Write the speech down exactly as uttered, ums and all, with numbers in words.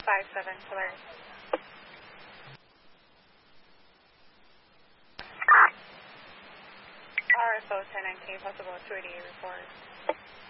five seven, Polaris. R S O ten nineteen, possible two eighty-eight report.